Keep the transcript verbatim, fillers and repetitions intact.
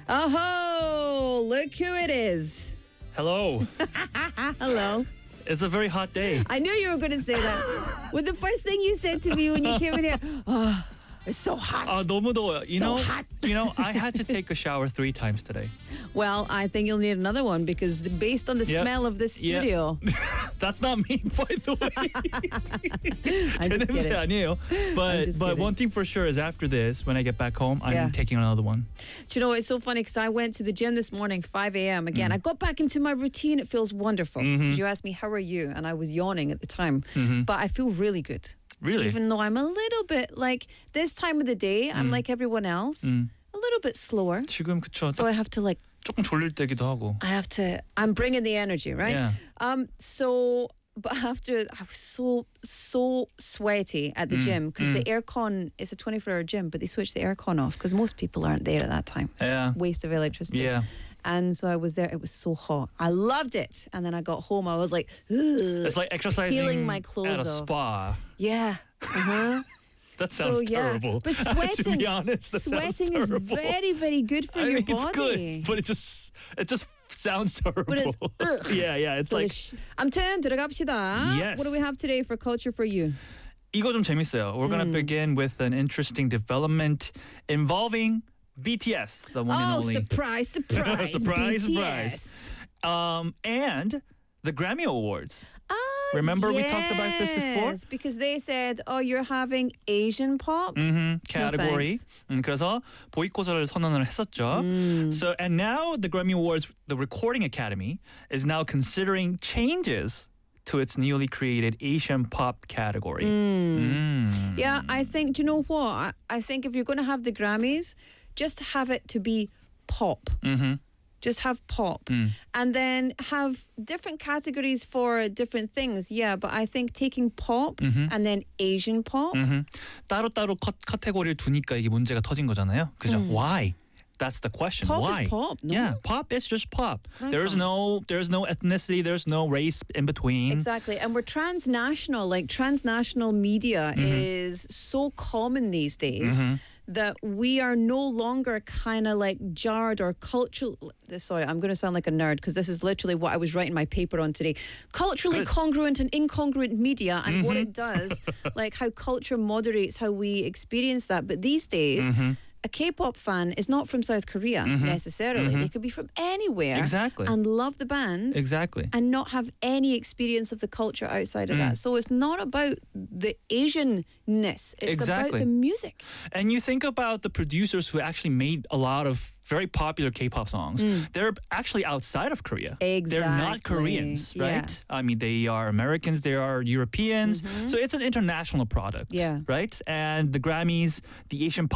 Oh, look who it is. Hello. Hello. It's a very hot day. I knew you were going to say that. Well, the first thing you said to me when you came in here, oh, it's so hot. 아, 너무 더워요. You So know, hot. you know, I had to take a shower three times today. Well, I think you'll need another one because the, based on the Yep. smell of this Yeah. studio. That's not me, by the way. I'm 제 just 냄새 kidding. 아니에요. But just but kidding. one thing for sure is after this, when I get back home, I'm Yeah. taking another one. Do you know, it's so funny because I went to the gym this morning, five a.m. Mm. again. I got back into my routine. It feels wonderful. Mm-hmm. Because you asked me, how are you? And I was yawning at the time. But I feel really good. Really? Even though I'm a little bit like this time of the day, I'm like everyone else, a little bit slower. 지금 그쵸. So I have to like, 조금 졸릴 때기도 하고. I have to, I'm bringing the energy, right? Yeah. Um. So, but after, I was so, so sweaty at the gym because the aircon, it's a twenty-four hour gym, but they switched the aircon off because most people aren't there at that time. It's Yeah. Waste of electricity. Yeah. And so I was there. It was so hot. I loved it. And then I got home. I was like, ugh. It's like exercising Peeling my at clothes a off. spa. Yeah. Uh-huh. That sounds So, yeah. terrible. But sweating, to be honest, that sounds sweating is terrible. very, very good for I your mean, it's body. good, but it just it just sounds terrible. But it's, ugh. yeah, yeah. It's So like the sh- 아무튼 들어갑시다. Yes. What do we have today for culture for you? 이거 좀 재밌어요. We're gonna begin with an interesting development involving B T S, the one and Oh, only. surprise, surprise. Surprise, B T surprise. S. Um, and the Grammy Awards. Ah, Remember we talked about this before? yes, because they said, oh, you're having Asian pop? Mm-hmm. Category. thanks. 음, 그래서 보이콧을 선언을 했었죠. Mm. So and now the Grammy Awards, the Recording Academy, is now considering changes to its newly created Asian pop category. Mm. Yeah, I think, do you know what? I, I think if you're going to have the Grammys, just have it to be pop. Mm-hmm. Just have pop. Mm. And then have different categories for different things. Yeah, but I think taking pop Mm-hmm. and then Asian pop. Mm-hmm. 따로따로 컷, 카테고리를 두니까 이게 문제가 터진 거잖아요. 그죠? Why? That's the question. Pop Why? is pop, no? Yeah, pop is just pop. Right There's on. no there's no ethnicity, there's no race in between. Exactly. And we're transnational. Like transnational media Mm-hmm. is so common these days that we are no longer kind of like jarred or cultural. Sorry, I'm going to sound like a nerd because this is literally what I was writing my paper on today. Culturally Good. congruent and incongruent media and what Mm-hmm. it does, like how culture moderates how we experience that. But these days, Mm-hmm. a K-pop fan is not from South Korea necessarily. They could be from anywhere Exactly. and love the band Exactly. and not have any experience of the culture outside of Mm. that. So it's not about the Asianness. It's about Exactly. the music. And you think about the producers who actually made a lot of very popular K-pop songs. They're actually outside of Korea. They're not Exactly. Koreans, Yeah. right? I mean, they are Americans, they are Europeans. So it's an international product, Yeah. right? And the Grammys, the Asian pop